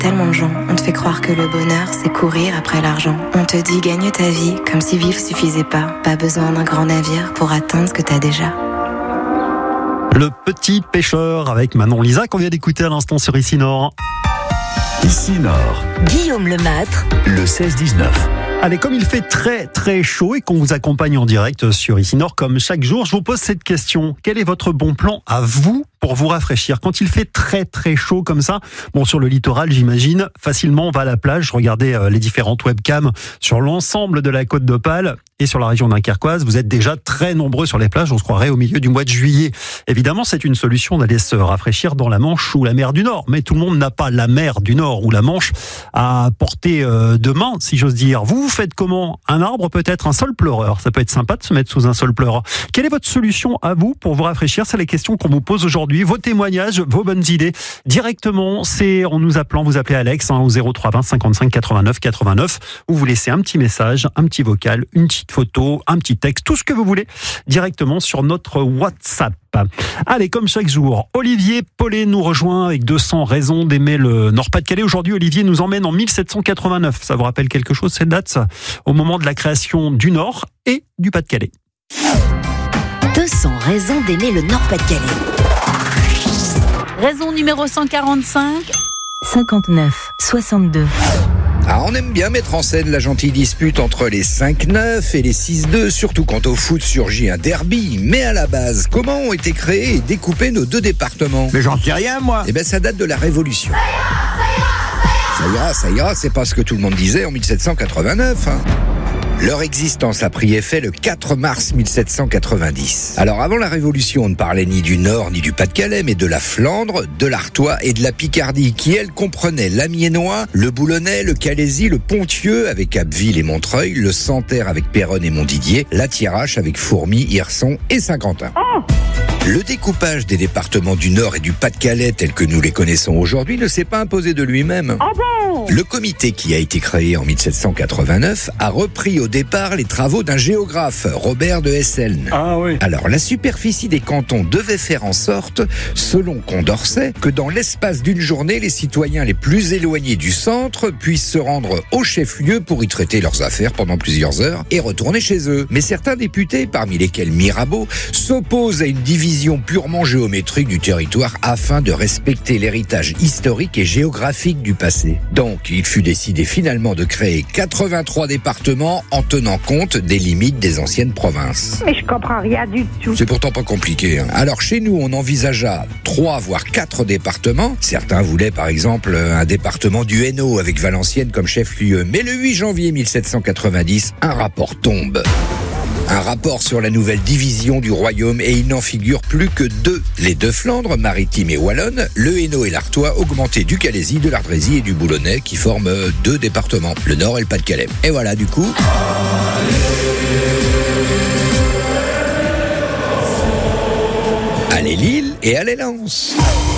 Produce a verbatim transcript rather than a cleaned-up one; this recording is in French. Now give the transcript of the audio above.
tellement de gens. On te fait croire que le bonheur, c'est courir après l'argent. On te dit gagne ta vie, comme si vivre suffisait pas. Pas besoin d'un grand navire pour atteindre ce que t'as déjà. Le petit pêcheur avec Manon Lisa qu'on vient d'écouter à l'instant sur Ici Nord. Ici Nord, Guillaume Lemâtre, le seize dix-neuf. Allez, comme il fait très très chaud et qu'on vous accompagne en direct sur Ici Nord comme chaque jour, je vous pose cette question. Quel est votre bon plan à vous pour vous rafraîchir quand il fait très très chaud comme ça? Bon, sur le littoral, j'imagine, facilement on va à la plage, regardez euh, les différentes webcams sur l'ensemble de la côte d'Opale et sur la région dunkerquoise. Vous êtes déjà très nombreux sur les plages, on se croirait au milieu du mois de juillet. Évidemment, c'est une solution d'aller se rafraîchir dans la Manche ou la mer du Nord, mais tout le monde n'a pas la mer du Nord ou la Manche à portée euh, de main, si j'ose dire. Vous, vous faites comment? Un arbre, peut-être un sol pleureur. Ça peut être sympa de se mettre sous un sol pleureur. Quelle est votre solution à vous pour vous rafraîchir? C'est la question qu'on vous pose aujourd'hui. Vos témoignages, vos bonnes idées, directement, c'est en nous appelant, vous appelez Alex hein, au zéro trois vingt cinquante-cinq quatre-vingt-neuf quatre-vingt-neuf, ou vous laissez un petit message, un petit vocal, une petite photo, un petit texte, tout ce que vous voulez, directement sur notre WhatsApp. Allez, comme chaque jour, Olivier Paulet nous rejoint avec deux cents raisons d'aimer le Nord-Pas-de-Calais. Aujourd'hui, Olivier nous emmène en mille sept cent quatre-vingt-neuf. Ça vous rappelle quelque chose, cette date? Au moment de la création du Nord et du Pas-de-Calais. deux cents raisons d'aimer le Nord-Pas-de-Calais. Raison numéro cent quarante-cinq. cinquante-neuf soixante-deux. Ah, on aime bien mettre en scène la gentille dispute entre les cinq neuf et les six deux, surtout quand au foot surgit un derby. Mais à la base, comment ont été créés et découpés nos deux départements? Mais j'en sais rien, moi. Eh ben, ça date de la Révolution. Ça ira, ça ira, c'est pas ce que tout le monde disait en mille sept cent quatre-vingt-neuf, hein. Leur existence a pris effet le quatre mars mille sept cent quatre-vingt-dix. Alors avant la Révolution, on ne parlait ni du Nord ni du Pas-de-Calais, mais de la Flandre, de l'Artois et de la Picardie, qui elle comprenait l'Amiénois, le Boulonnais, le Calaisis, le Ponthieu avec Abbeville et Montreuil, le Santerre avec Péronne et Montdidier, la Thiérache avec Fourmies, Hirson et Saint-Quentin. Oh. Le découpage des départements du Nord et du Pas-de-Calais tels que nous les connaissons aujourd'hui ne s'est pas imposé de lui-même. Ah bon? Le comité qui a été créé en mille sept cent quatre-vingt-neuf a repris au départ les travaux d'un géographe, Robert de Hesseln. Ah oui. Alors la superficie des cantons devait faire en sorte, selon Condorcet, que dans l'espace d'une journée, les citoyens les plus éloignés du centre puissent se rendre au chef-lieu pour y traiter leurs affaires pendant plusieurs heures et retourner chez eux. Mais certains députés, parmi lesquels Mirabeau, s'opposent à une division purement géométrique du territoire afin de respecter l'héritage historique et géographique du passé. Donc, il fut décidé finalement de créer quatre-vingt-trois départements en tenant compte des limites des anciennes provinces. Mais je comprends rien du tout. C'est pourtant pas compliqué, hein. Alors chez nous, on envisagea trois voire quatre départements. Certains voulaient par exemple un département du Hainaut avec Valenciennes comme chef-lieu. Mais le huit janvier mille sept cent quatre-vingt-dix, un rapport tombe. Un rapport sur la nouvelle division du royaume et il n'en figure plus que deux. Les deux Flandres, maritimes et wallonnes, le Hainaut et l'Artois augmentés du Calaisis, de l'Ardrésie et du Boulonnais qui forment deux départements, le Nord et le Pas-de-Calais. Et voilà du coup... Allez Lille et allez Lens.